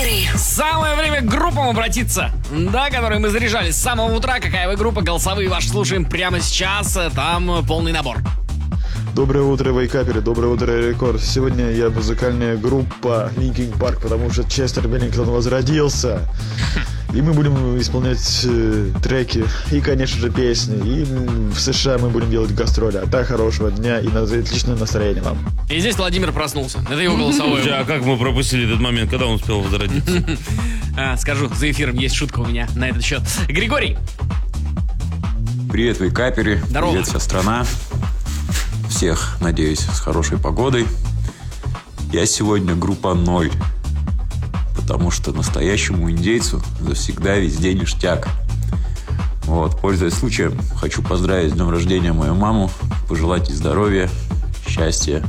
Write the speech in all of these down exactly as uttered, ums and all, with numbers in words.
каперы. Самое время к группам обратиться, да, которые мы заряжали с самого утра. Какая вы группа, голосовые ваши слушаем прямо сейчас. Там полный набор. Доброе утро, вейкаперы, доброе утро, Рекорд. Сегодня я музыкальная группа Linkin Park, потому что Честер Беннингтон возродился. И мы будем исполнять э, треки и, конечно же, песни. И в США мы будем делать гастроли. А так, хорошего дня и на- отличное настроение вам. И здесь Владимир проснулся. Это его голосовой. Слушай, а как мы пропустили этот момент, когда он успел возродиться? А, скажу, за эфиром есть шутка у меня на этот счет. Григорий. Привет, вейкаперы. Здорово. Привет, вся страна. Всех, надеюсь, с хорошей погодой. Я сегодня группа ноль. Потому что настоящему индейцу завсегда везде ништяк. Вот, пользуясь случаем, хочу поздравить с днем рождения мою маму, пожелать ей здоровья, счастья.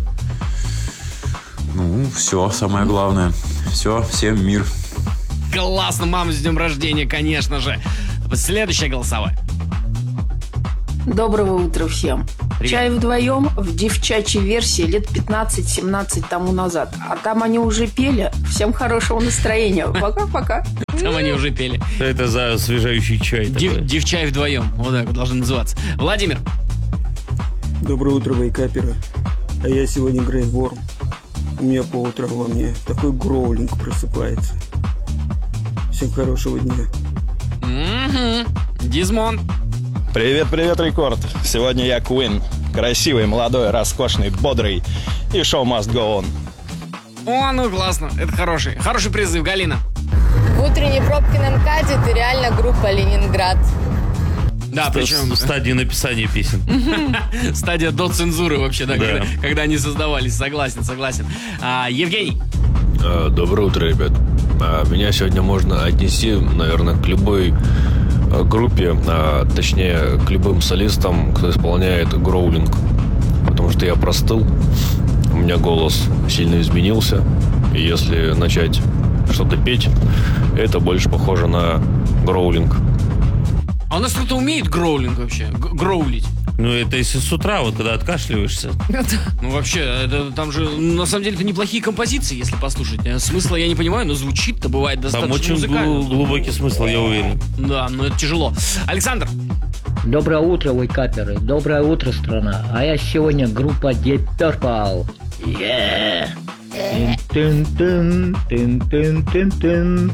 Ну, все, самое главное. Все, всем мир. Классно, мама, с днем рождения, конечно же. Следующая голосовая. Доброго утра всем. Привет. Чай вдвоем в девчачьей версии лет пятнадцать-семнадцать тому назад. А там они уже пели. Всем хорошего настроения. Пока-пока. Там они уже пели. Что это за освежающий чай Дев- такой? Девчай вдвоем. Вот так вот должен называться. Владимир. Доброе утро, вейкаперы. А я сегодня Грей Ворм. У меня по утрам во мне такой гроулинг просыпается. Всем хорошего дня. Угу. Дизмон. Привет, привет, Рекорд. Сегодня я Куин. Красивый, молодой, роскошный, бодрый. И шоу must go on. О, ну классно. Это хороший. Хороший призыв, Галина. В утренней пробке на МКАДе это реально группа «Ленинград». Да, причем В стадии написания песен. стадия до цензуры вообще, да, Да. Когда, когда они создавались. Согласен, согласен. А, Евгений. А, Доброе утро, ребят. А, Меня сегодня можно отнести, наверное, к любой а, группе, а, точнее, к любым солистам, кто исполняет гроулинг. Потому что я простыл, у меня голос сильно изменился. И если начать что-то петь, это больше похоже на гроулинг. А у нас кто-то умеет гроулинг вообще? Г- гроулить? Ну, это если с утра, вот когда откашливаешься. Ну, вообще, это, там же, на самом деле, это неплохие композиции, если послушать. Э, Смысла я не понимаю, но звучит-то бывает Там достаточно очень музыкально. глу- глубокий смысл, я уверен. Да, но это тяжело. Александр. Доброе утро, вейкаперы. Доброе утро, страна. А я сегодня группа Deep Purple. Yeah. Тын-тын-тын, тын-тын-тын-тын,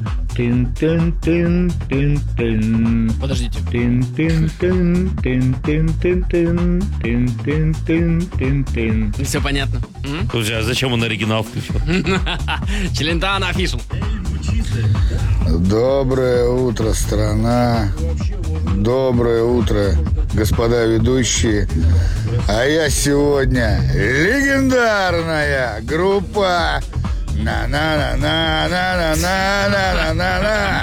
тын-тын-тын-тын-тын. Подождите. Тын-тын-тын, тын-тын-тын-тын, тын-тын-тын-тын-тын. Все понятно. М? Слушай, а зачем он оригинал включил? Челентано офишл. Доброе утро, страна. Доброе утро, господа ведущие. А я сегодня легендарная группа на-на-на-на-на-на-на-на-на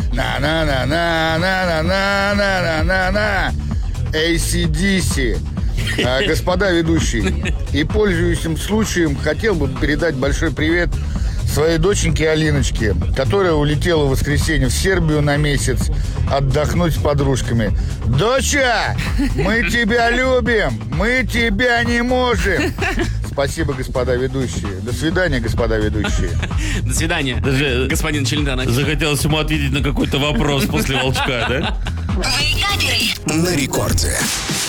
на-на-на-на-на-на-на-на-на эй си ди си. А, господа ведущие, и пользуясь этим случаем, хотел бы передать большой привет своей доченьке Алиночке, которая улетела в воскресенье в Сербию на месяц отдохнуть с подружками. Доча, мы тебя любим, мы тебя не можем. Спасибо, господа ведущие. До свидания, господа ведущие. До свидания, Даже господин Челентано. захотелось ему ответить на какой-то вопрос после волчка, да? Вейкаперы. На рекорде.